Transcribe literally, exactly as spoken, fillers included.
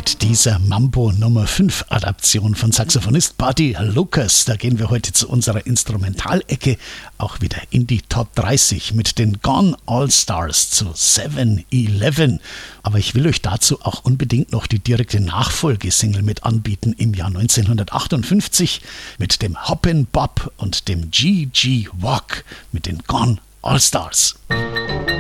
mit dieser Mambo Nummer fünf Adaption von Saxophonist Buddy Lucas. Da gehen wir heute zu unserer Instrumentalecke auch wieder in die Top dreißig mit den Gone All-Stars zu seven eleven. Aber ich will euch dazu auch unbedingt noch die direkte Nachfolgesingle mit anbieten im Jahr neunzehnhundertachtundfünfzig mit dem Hoppin' Bob und dem G G Walk mit den Gone All-Stars.